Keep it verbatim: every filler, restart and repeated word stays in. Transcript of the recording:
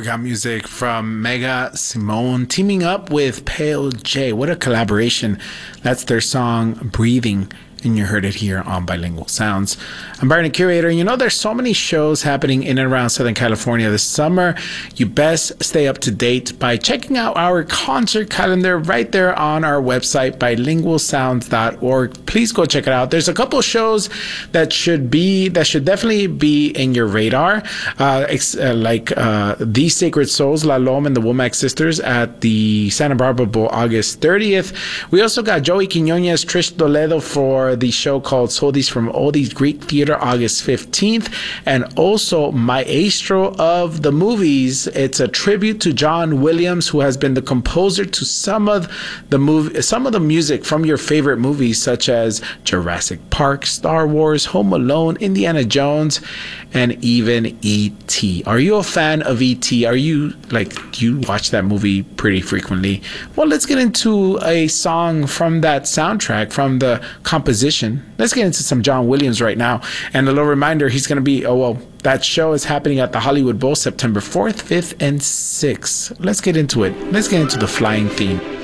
got music from Mega Simone teaming up with Pale J. What a collaboration. That's their song Breathing, and you heard it here on Bilingual Sounds. I'm Byron, Curator, and you know there's so many shows happening in and around Southern California this summer. You best stay up to date by checking out our concert calendar right there on our website, bilingual sounds dot org. Please go check it out. There's a couple shows that should be, that should definitely be in your radar, uh, ex- uh, like uh, The Sacred Souls, La Loma and the Womack Sisters at the Santa Barbara Bowl August thirtieth. We also got Joey Quinones, Trish Toledo for the show called Oldies from Oldies Greek Theater August fifteenth, and also Maestro of the Movies. It's a tribute to John Williams, who has been the composer to some of the movie, some of the music from your favorite movies such as Jurassic Park, Star Wars, Home Alone, Indiana Jones, and even E T. Are you a fan of E T? Are you like, do you watch that movie pretty frequently? Well, let's get into a song from that soundtrack, from the composition. Let's get into some John Williams right now. And a little reminder, he's going to be, oh, well, that show is happening at the Hollywood Bowl September fourth, fifth, and sixth. Let's get into it. Let's get into the flying theme.